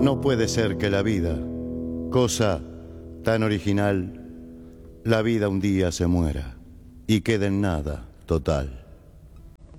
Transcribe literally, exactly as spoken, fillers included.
No puede ser que la vida, cosa tan original, la vida un día se muera y quede en nada total.